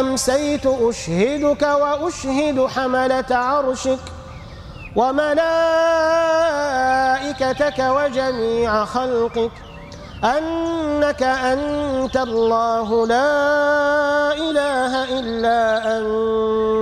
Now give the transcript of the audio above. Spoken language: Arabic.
أمسيت أشهدك وأشهد حملة عرشك وملائكتك وجميع خلقك أنك أنت الله لا إله إلا أنت